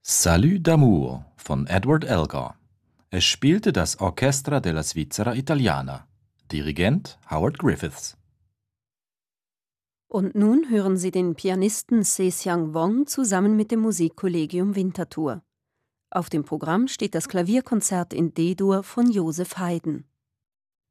Salut d'amour von Edward Elgar. Es spielte das Orchestra della Svizzera Italiana. Dirigent Howard Griffiths. Und nun hören Sie den Pianisten Se-Siang Wong zusammen mit dem Musikkollegium Winterthur. Auf dem Programm steht das Klavierkonzert in D-Dur von Joseph Haydn.